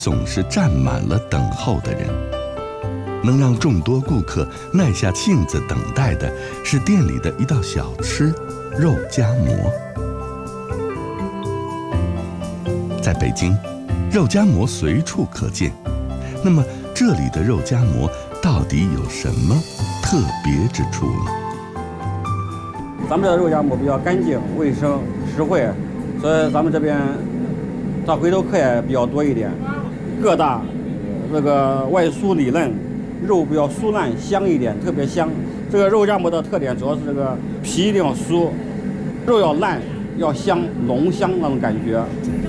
总是站满了等候的人。能让众多顾客耐下性子等待的是店里的一道小吃——肉夹馍。在北京，肉夹馍随处可见。那么，这里的肉夹馍到底有什么特别之处呢？ 咱们这肉夹馍比较干净、卫生、实惠，所以咱们这边他回头客也比较多一点。个大，这个外酥里嫩，肉比较酥烂香一点，特别香。这个肉夹馍的特点主要是这个皮一定要酥，肉要烂要香，浓香那种感觉。